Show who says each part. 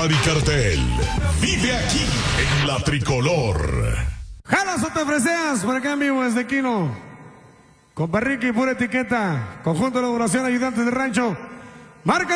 Speaker 1: Ari Cartel vive aquí en la Tricolor.
Speaker 2: Jalas o te freseas, por acá en vivo desde Quino. Con Barriqui, pura etiqueta. Conjunto de elaboración, ayudantes de rancho. Marca